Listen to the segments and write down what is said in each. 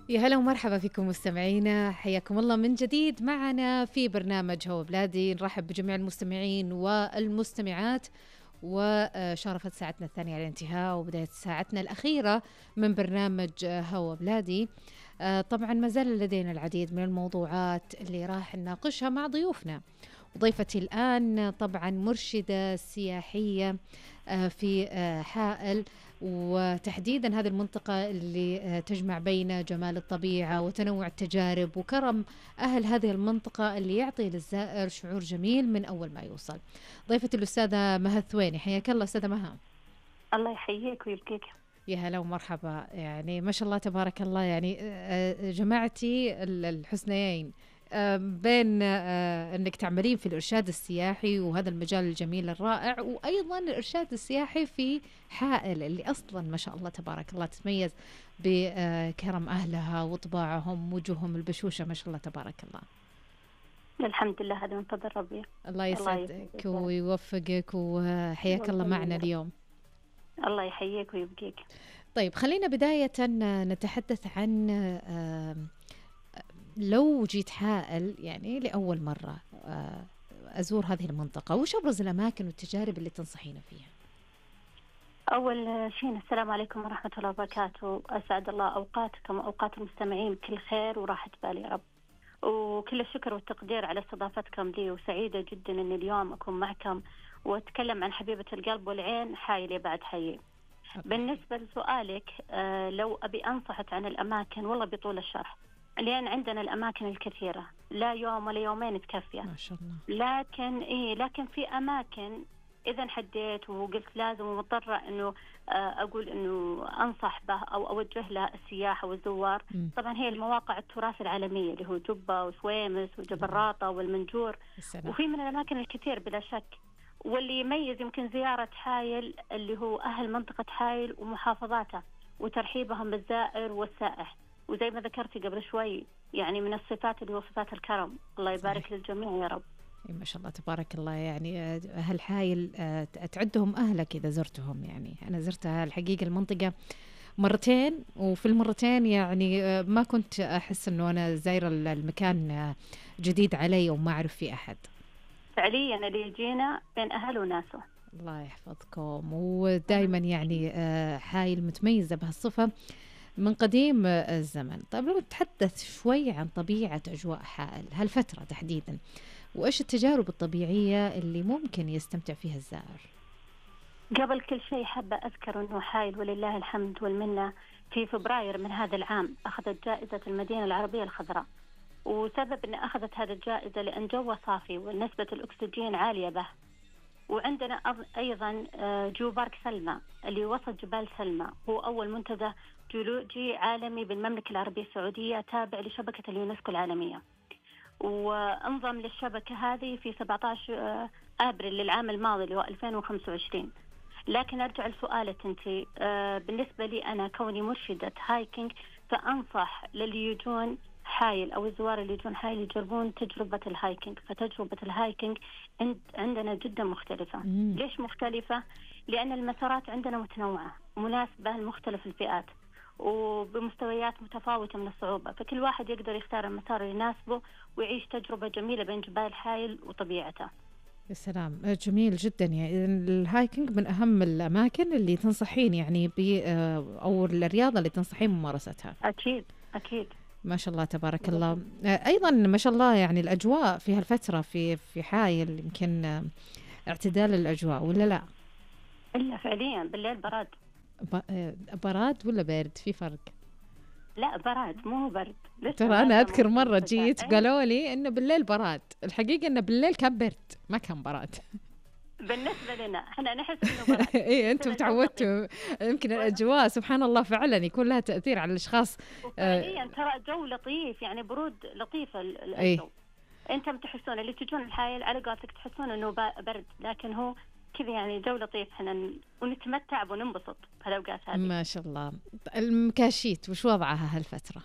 يا هلا ومرحبا فيكم مستمعينا، حياكم الله من جديد معنا في برنامج هوا بلادي. نرحب بجميع المستمعين والمستمعات، وشارفت ساعتنا الثانية على الانتهاء وبداية ساعتنا الأخيرة من برنامج هوا بلادي. طبعا ما زال لدينا العديد من الموضوعات اللي راح نناقشها مع ضيوفنا. وضيفتي الآن طبعا مرشدة سياحية في حائل، وتحديدا هذه المنطقة اللي تجمع بين جمال الطبيعة وتنوع التجارب وكرم أهل هذه المنطقة اللي يعطي للزائر شعور جميل من أول ما يوصل. ضيفتي الأستاذة مها الثويني، حياك الله أستاذة مها. الله يحييك ويبقيك. يا هلا ومرحبا، يعني ما شاء الله تبارك الله، يعني جماعتي الحسنيين بين أنك تعملين في الإرشاد السياحي وهذا المجال الجميل الرائع، وأيضا الإرشاد السياحي في حائل اللي أصلا ما شاء الله تبارك الله تتميز بكرم أهلها وطباعهم وجوههم البشوشة، ما شاء الله تبارك الله. الحمد لله، هذا من فضل ربي. الله يسعدك ويوفقك، وحياك الله معنا اليوم. الله يحييك ويبقيك. طيب خلينا بداية نتحدث عن لو جيت حائل يعني لأول مرة أزور هذه المنطقة، وش أبرز الأماكن والتجارب اللي تنصحينا فيها؟ أول شيء السلام عليكم ورحمة الله وبركاته. أسعد الله أوقاتكم وأوقات المستمعين بكل خير وراحة بال يا رب، وكل الشكر والتقدير على استضافتكم لي، وسعيدة جدا أن اليوم أكون معكم وأتكلم عن حبيبة القلب والعين حايل بعد حي. بالنسبة لسؤالك، لو أبي أنصحك عن الأماكن والله بطول الشرح، لأن عندنا الأماكن الكثيرة لا يوم ولا يومين تكفيه ما شاء الله. لكن في أماكن إذا حديت وقلت لازم ومضطرة إنه أقول إنه أنصح به أو أوجه له السياح والزوار. طبعا هي المواقع التراث العالمية اللي هو جبة وسويمس وجبل راطة والمنجور، وفي من الأماكن الكثير بلا شك. واللي يميز يمكن زيارة حايل اللي هو أهل منطقة حايل ومحافظاته وترحيبهم بالزائر والسائح، وزي ما ذكرتي قبل شوي يعني من الصفات اللي هو صفات الكرم. الله يبارك للجميع يا رب. ما شاء الله تبارك الله. يعني أهل حايل تعدهم أهلك إذا زرتهم. يعني أنا زرتها الحقيقة المنطقة مرتين، وفي المرتين يعني ما كنت أحس أنه أنا زايرة المكان جديد علي وما أعرف فيه أحد. فعليا اللي يجينا بين أهل وناسه. الله يحفظكم. ودائما يعني حايل متميزة بهالصفة من قديم الزمن. طيب لو نتحدث شوي عن طبيعة أجواء حائل هالفترة تحديدا، وإيش التجارب الطبيعية اللي ممكن يستمتع فيها الزائر؟ قبل كل شيء حابة أذكر أنه حائل ولله الحمد والمنة في فبراير من هذا العام أخذت جائزة المدينة العربية الخضراء. وسبب أن أخذت هذه الجائزة لأن جوه صافي ونسبة الأكسجين عالية به. وعندنا أيضا جو بارك سلمى اللي وسط جبال سلمى، هو أول منتزه جيولوجي عالمي بالمملكة العربية السعودية تابع لشبكة اليونسكو العالمية، وانضم للشبكة هذه في 17 أبريل للعام الماضي اللي هو 2025. لكن أرجع لسؤالك أنت، بالنسبة لي أنا كوني مرشدة هايكينج، فأنصح للي يجون حايل أو الزوار اللي يجون حايل يجربون تجربة الهايكينج. فتجربة الهايكينج عندنا جدا مختلفة. ليش مختلفة؟ لأن المسارات عندنا متنوعة ومناسبة لمختلف الفئات وبمستويات متفاوتة من الصعوبة، فكل واحد يقدر يختار المسار اللي يناسبه ويعيش تجربة جميلة بين جبال حايل وطبيعته. يا سلام، جميل جدا. يعني الهايكينج من أهم الأماكن اللي تنصحين يعني أو الرياضة اللي تنصحين ممارستها. أكيد أكيد. ما شاء الله تبارك الله. أيضا ما شاء الله يعني الأجواء في هالفترة في حايل يمكن اعتدال الأجواء ولا لا؟ إلا فعليا بالليل براد. براد ولا بارد؟ في فرق؟ لا براد مو برد. ترى أنا أذكر مرة جيت قالوا لي إنه بالليل براد، الحقيقة إنه بالليل كان برد ما كان براد. بالنسبة لنا احنا نحس انه برد. ايه انتم تعودتوا يمكن الاجواء سبحان الله فعلا يكون لها تأثير على الاشخاص. فعليا ترى جو لطيف، يعني برود لطيفة الجو. انتم تحسون اللي تجون الحايل على قولتك تحسون انه برد، لكن هو كذا يعني جو لطيف، احنا ونتمتع وننبسط بهالاوقات هذه. ما شاء الله. المكاشيت وش وضعها هالفترة؟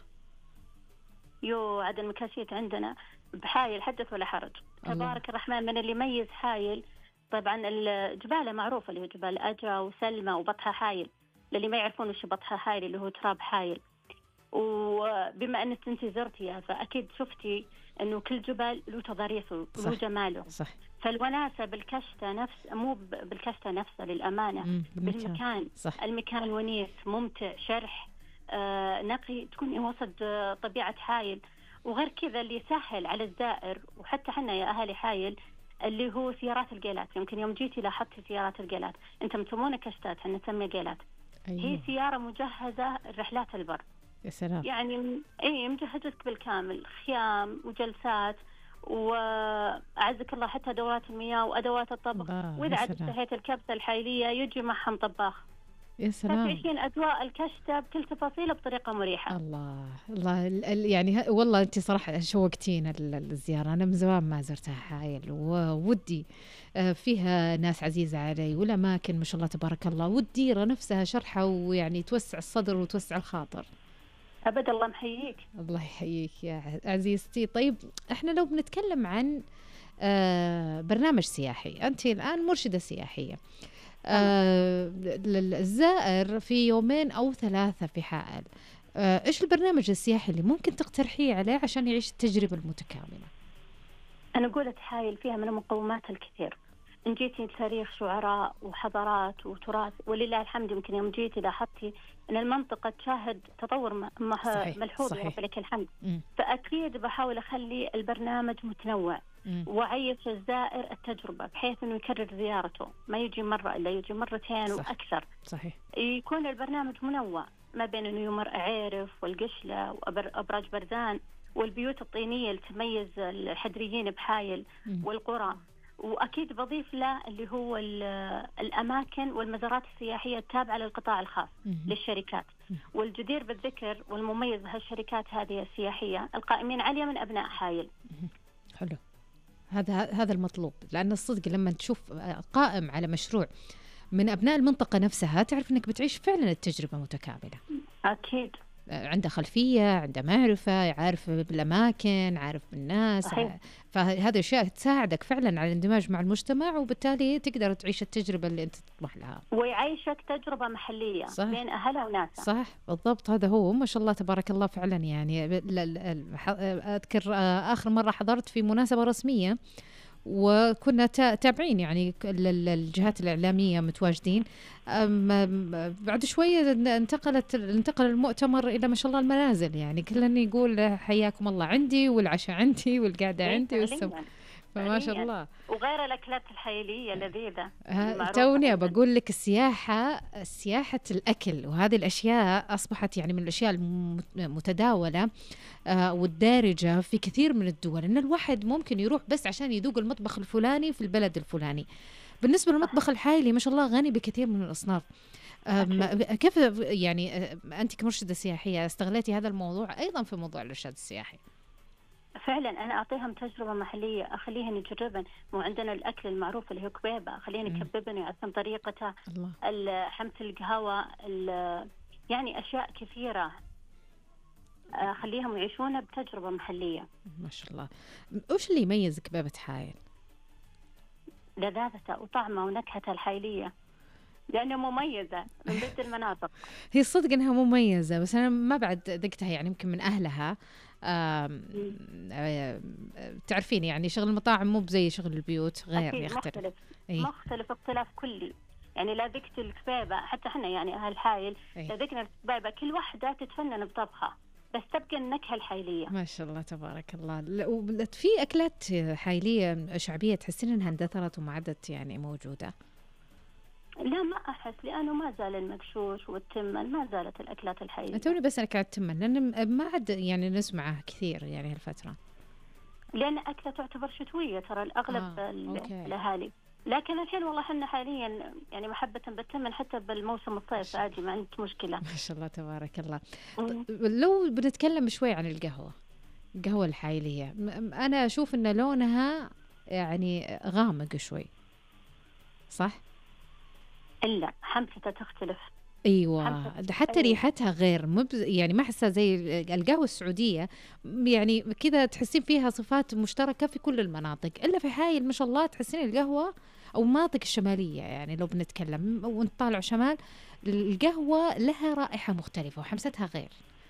عاد المكاشيت عندنا بحايل حدث ولا حرج. تبارك الرحمن. من اللي يميز حايل طبعا الجبال معروفة اللي هو جبال أجا وسلمى وبطحة حايل. للي ما يعرفون وش بطحة حايل اللي هو تراب حايل. وبما أنك أنت زرتيها فأكيد شفتي أنه كل جبل له تضاريسه وله جماله. صح. فالوناسة بالكشتة مو بالكشتة نفسها للأمانة، بالمكان. صح. المكان ونيس ممتع، شرح نقي، تكوني وسط طبيعة حايل. وغير كذا اللي يسهل على الزائر وحتى حنا يا أهالي حايل اللي هو سيارات الجيلات. يمكن يوم جيتي لاحظتي سيارات الجيلات، انتم تسمونه كشتات، حنا نسميه جيلات. أيوه. هي سيارة مجهزة رحلات البر. يا سلام. يعني مجهزتك بالكامل، خيام وجلسات، وأعزك الله حتى دورات المياه وأدوات الطبخ. وإذا عاد اشتهيت الكبسة الحيلية يجي معهم طباخ. يا سلام. فتعيشين أجواء الكشتة بكل تفاصيله بطريقة مريحة. الله الله يعني والله أنت صراحة شوقتينا الزيارة. أنا من زمان ما زرتها حايل، وودي فيها ناس عزيزة علي والأماكن ما شاء الله تبارك الله، والديرة نفسها شرحة ويعني توسع الصدر وتوسع الخاطر. أبدا، الله محييك. الله يحييك يا عزيزتي. طيب احنا لو بنتكلم عن برنامج سياحي، أنت الآن مرشدة سياحية، الزائر في 2 أو 3 في حائل، إيش البرنامج السياحي اللي ممكن تقترحيه عليه عشان يعيش التجربة المتكاملة؟ أنا قولت حايل فيها من المقومات الكثير. إن جيتي تاريخ شعراء وحضارات وتراث، ولله الحمد يمكن يوم جيتي لاحظتي أن المنطقة تشاهد تطور ملحوظ، لك الحمد. فأكيد بحاول أخلي البرنامج متنوع وعيش الزائر التجربة بحيث أنه يكرر زيارته، ما يجي مرة إلا يجي مرتين وأكثر. صحيح. يكون البرنامج منوع ما بين أنه يمر أعيرف والقشلة وأبراج برزان والبيوت الطينية اللي تميز الحدريين بحايل والقرى. وأكيد بضيف له اللي هو الأماكن والمزارات السياحية التابعة للقطاع الخاص للشركات. والجدير بالذكر والمميز بهالشركات هذه السياحية القائمين عليها من أبناء حايل. حلو. هذا المطلوب، لأن الصدق لما تشوف قائم على مشروع من أبناء المنطقة نفسها تعرف أنك بتعيش فعلا التجربة متكاملة. أكيد. عنده خلفية، عنده معرفة، عارف بالأماكن، عارف بالناس. صحيح. فهذه أشياء تساعدك فعلا على الاندماج مع المجتمع، وبالتالي تقدر تعيش التجربة اللي أنت تطمح لها، ويعيشك تجربة محلية. صح. بين أهلها وناسها. صح بالضبط. هذا هو ما شاء الله تبارك الله فعلا. يعني أذكر آخر مرة حضرت في مناسبة رسمية وكنا تابعين يعني الجهات الإعلامية متواجدين. بعد شوية انتقل المؤتمر إلى ما شاء الله المنازل، يعني كلنا يقول حياكم الله عندي والعشاء عندي والقعدة عندي فما شاء الله. وغير الأكلات الحيلية لذيذة. توني بقول لك سياحة الأكل وهذه الأشياء أصبحت يعني من الأشياء المتداولة والدارجة في كثير من الدول، إن الواحد ممكن يروح بس عشان يذوق المطبخ الفلاني في البلد الفلاني. بالنسبة للمطبخ الحائلي ما شاء الله غني بكثير من الأصناف. كيف يعني أنت كمرشدة سياحية استغلتي هذا الموضوع أيضا في موضوع الإرشاد السياحي؟ فعلا أنا أعطيهم تجربة محلية، أخليهم يجربن. مو عندنا الأكل المعروف اللي هو كبيبة، أخليهم يكببن ويعرفون طريقته، حمة القهوة، يعني أشياء كثيرة أخليهم يعيشونها بتجربة محلية. ما شاء الله. وش اللي يميز كبابة حائل؟ لذاذته وطعمه ونكهته الحائلية، لأنها مميزة من بيت المناطق. هي الصدق إنها مميزة، بس أنا ما بعد ذقتها، يعني يمكن من أهلها. تعرفين يعني شغل المطاعم مو بزي شغل البيوت، غير يختلف. مختلف اختلاف كلي. يعني لا ذقت الكبابة، حتى احنا يعني أهل حائل لا ذقنا الكبابة، كل واحدة تتفنن بطبخها بس تبقى النكهة الحائلية. ما شاء الله تبارك الله. في أكلات حائلية شعبية تحسين إنها اندثرت وما عادت يعني موجودة؟ لا ما أحس، لأنه ما زال المكشوش والتمن، ما زالت الأكلات الحية. توني بس أنا قاعد تمن، لأن ما عاد يعني نسمعها كثير يعني هالفترة، لأن أكلة تعتبر شتوية ترى الأغلب الأهالي. لكن الحين والله حنا حاليا يعني محبة بالتمن حتى بالموسم الصيف عادي، ما عندك مشكلة. ما شاء الله تبارك الله. لو بنتكلم شوي عن القهوة الحائلية، أنا أشوف إن لونها يعني غامق شوي، صح؟ إلا حمستها تختلف. ايوه، حتى ريحتها غير يعني ما احسها زي القهوه السعوديه، يعني كذا تحسين فيها صفات مشتركه في كل المناطق، الا في حائل ما شاء الله تحسين القهوه او المناطق الشماليه، يعني لو بنتكلم ونطالع شمال، القهوه لها رائحه مختلفه وحمستها غير.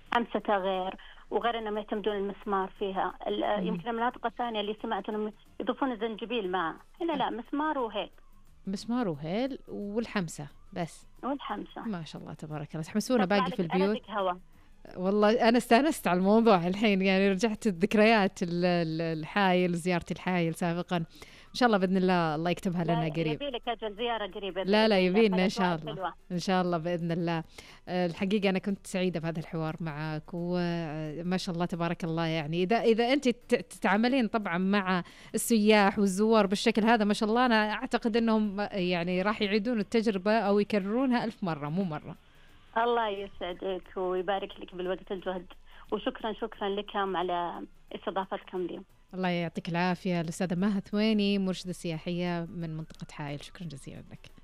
حمسة غير، وغير انهم يعتمدون المسمار فيها. يمكن المناطق الثانيه اللي سمعت انهم يضيفون الزنجبيل معه، هنا لا، مسمار وهيل. مسمار وهيل والحمسة بس. والحمسة ما شاء الله تبارك الله، تحمسونا تطلع باقي لك في البيوت. أرق هوا. والله أنا استانست على الموضوع الحين، يعني رجعت الذكريات الحايل، زيارتي الحايل سابقا. إن شاء الله بإذن الله، الله يكتبها لنا قريب. يبي لك أجل زيارة قريبة. لا يبينا إن شاء الله، إن شاء الله بإذن الله. الحقيقة أنا كنت سعيدة بهذا الحوار معك، وما شاء الله تبارك الله. يعني إذا أنت تتعاملين طبعا مع السياح والزوار بالشكل هذا، ما شاء الله، أنا أعتقد أنهم يعني راح يعيدون التجربة أو يكررونها 1000 مرة مو مرة. الله يسعدك ويبارك لك بالوقت الجهد، وشكرا لكم على استضافتكم اليوم. الله يعطيك العافية. الأستاذة مها ثويني، مرشدة سياحية من منطقة حائل، شكرا جزيلا لك.